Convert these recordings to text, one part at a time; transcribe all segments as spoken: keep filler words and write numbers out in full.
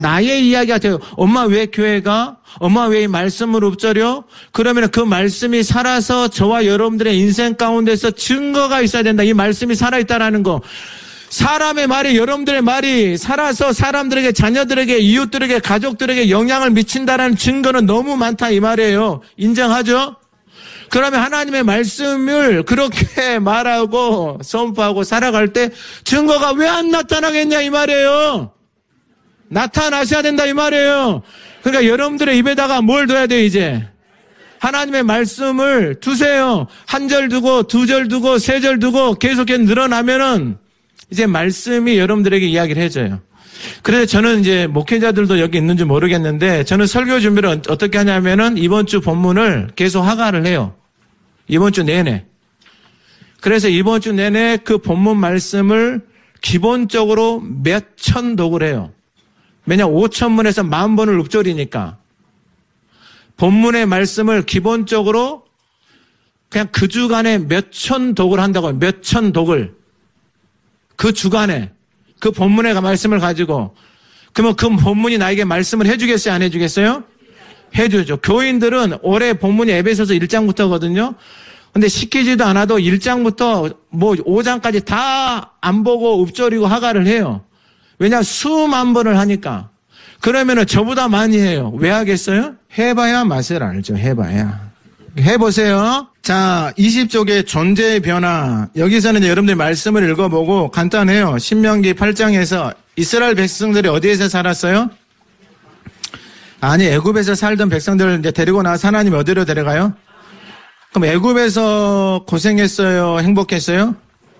나의 이야기 같아요. 엄마 왜 교회가? 엄마 왜 이 말씀을 읊조려? 그러면 그 말씀이 살아서 저와 여러분들의 인생 가운데서 증거가 있어야 된다. 이 말씀이 살아있다라는 거. 사람의 말이, 여러분들의 말이 살아서 사람들에게, 자녀들에게, 이웃들에게, 가족들에게 영향을 미친다라는 증거는 너무 많다 이 말이에요. 인정하죠? 그러면 하나님의 말씀을 그렇게 말하고 선포하고 살아갈 때 증거가 왜 안 나타나겠냐 이 말이에요. 나타나셔야 된다 이 말이에요. 그러니까 여러분들의 입에다가 뭘 둬야 돼요 이제? 하나님의 말씀을 두세요. 한 절 두고 두 절 두고 세 절 두고 계속해서 늘어나면은 이제 말씀이 여러분들에게 이야기를 해줘요. 그래서 저는 이제 목회자들도 여기 있는지 모르겠는데 저는 설교 준비를 어떻게 하냐면은 이번 주 본문을 계속 하가를 해요. 이번 주 내내. 그래서 이번 주 내내 그 본문 말씀을 기본적으로 몇천 독을 해요. 왜냐하면 오천 문에서 만 번을 읊조리니까. 본문의 말씀을 기본적으로 그냥 그 주간에 몇천 독을 한다고요. 몇천 독을. 그 주간에. 그 본문의 말씀을 가지고. 그러면 그 본문이 나에게 말씀을 해주겠어요? 안 해주겠어요? 해주죠. 교인들은 올해 본문이 에베소서 일 장부터거든요. 근데 시키지도 않아도 일 장부터 뭐 오 장까지 다 안 보고 읊조리고 하가를 해요. 왜냐 수만 번을 하니까. 그러면은 저보다 많이 해요. 왜 하겠어요? 해봐야 맛을 알죠. 해봐야. 해보세요. 자, 이십 쪽의 존재의 변화. 여기서는 여러분들 말씀을 읽어보고 간단해요. 신명기 팔 장에서 이스라엘 백성들이 어디에서 살았어요? 아니, 애굽에서 살던 백성들을 이제 데리고 나서 하나님이 어디로 데려가요? 그럼 애굽에서 고생했어요? 행복했어요?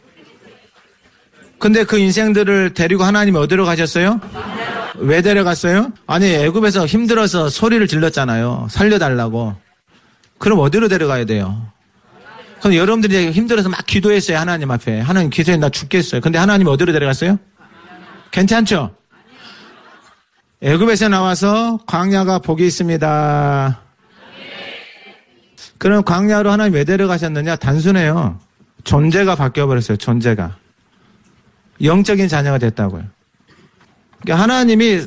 근데 그 인생들을 데리고 하나님이 어디로 가셨어요? 왜 데려갔어요? 아니, 애굽에서 힘들어서 소리를 질렀잖아요. 살려달라고. 그럼 어디로 데려가야 돼요? 그럼 여러분들이 힘들어서 막 기도했어요. 하나님 앞에. 하나님 기도해 나 죽겠어요. 근데 하나님이 어디로 데려갔어요? 괜찮죠? 애굽에서 나와서 광야가 복이 있습니다. 그럼 광야로 하나님 왜 데려가셨느냐? 단순해요. 존재가 바뀌어버렸어요. 존재가. 영적인 자녀가 됐다고요. 그러니까 하나님이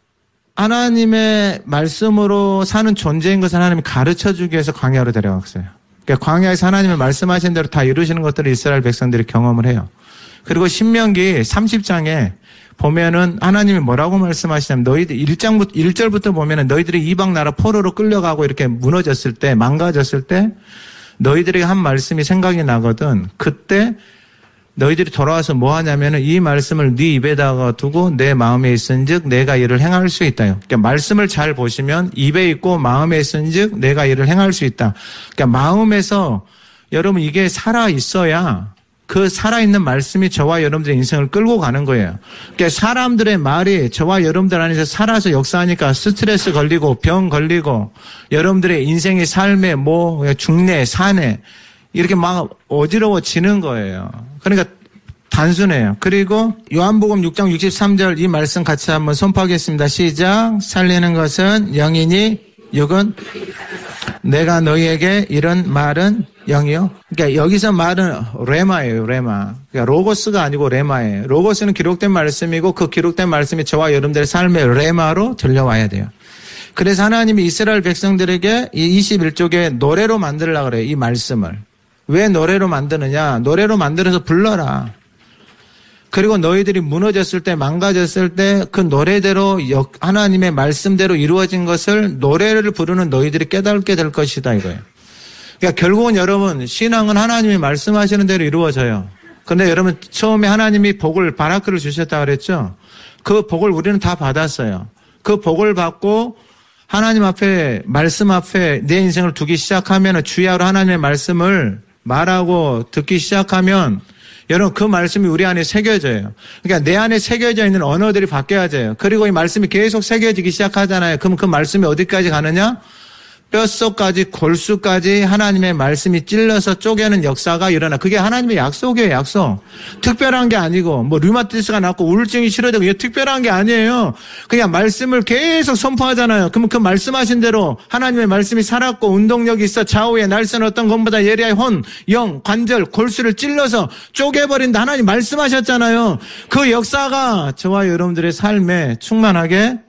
하나님의 말씀으로 사는 존재인 것을 하나님이 가르쳐주기 위해서 광야로 데려갔어요. 그러니까 광야에서 하나님의 말씀하신 대로 다 이루시는 것들을 이스라엘 백성들이 경험을 해요. 그리고 신명기 삼십 장에 보면은 하나님이 뭐라고 말씀하시냐면 너희들 일 장부터 일 절부터 보면은 너희들이 이방 나라 포로로 끌려가고 이렇게 무너졌을 때 망가졌을 때 너희들에게 한 말씀이 생각이 나거든. 그때 너희들이 돌아와서 뭐 하냐면은 이 말씀을 네 입에다가 두고 내 마음에 있은즉 내가 이를 행할 수 있다요. 그러니까 말씀을 잘 보시면 입에 있고 마음에 있은즉 내가 이를 행할 수 있다. 그러니까 마음에서 여러분 이게 살아 있어야 그 살아있는 말씀이 저와 여러분들의 인생을 끌고 가는 거예요. 그러니까 사람들의 말이 저와 여러분들 안에서 살아서 역사하니까 스트레스 걸리고 병 걸리고 여러분들의 인생의 삶에 뭐 중내 산에 이렇게 막 어지러워지는 거예요. 그러니까 단순해요. 그리고 요한복음 육 장 육십삼 절 이 말씀 같이 한번 선포하겠습니다. 시작. 살리는 것은 영이니 육은 내가 너희에게 이런 말은 영이요. 그러니까 여기서 말은 레마예요. 레마. 그러니까 로고스가 아니고 레마예요. 로고스는 기록된 말씀이고 그 기록된 말씀이 저와 여러분들의 삶의 레마로 들려와야 돼요. 그래서 하나님이 이스라엘 백성들에게 이 이십일 쪽에 노래로 만들려고 그래요. 이 말씀을. 왜 노래로 만드느냐? 노래로 만들어서 불러라. 그리고 너희들이 무너졌을 때 망가졌을 때 그 노래대로 하나님의 말씀대로 이루어진 것을 노래를 부르는 너희들이 깨닫게 될 것이다 이거예요. 그러니까 결국은 여러분 신앙은 하나님이 말씀하시는 대로 이루어져요. 그런데 여러분 처음에 하나님이 복을 바라크를 주셨다고 그랬죠. 그 복을 우리는 다 받았어요. 그 복을 받고 하나님 앞에 말씀 앞에 내 인생을 두기 시작하면 주야로 하나님의 말씀을 말하고 듣기 시작하면 여러분 그 말씀이 우리 안에 새겨져요. 그러니까 내 안에 새겨져 있는 언어들이 바뀌어져요. 그리고 이 말씀이 계속 새겨지기 시작하잖아요. 그럼 그 말씀이 어디까지 가느냐? 뼛속까지 골수까지 하나님의 말씀이 찔러서 쪼개는 역사가 일어나. 그게 하나님의 약속이에요. 약속. 특별한 게 아니고 뭐 류마티스가 낫고 우울증이 치료되고 이게 특별한 게 아니에요. 그냥 말씀을 계속 선포하잖아요. 그러면 그 말씀하신 대로 하나님의 말씀이 살았고 운동력이 있어 좌우에 날선 어떤 것보다 예리하여 혼, 영, 관절, 골수를 찔러서 쪼개버린다. 하나님 말씀하셨잖아요. 그 역사가 저와 여러분들의 삶에 충만하게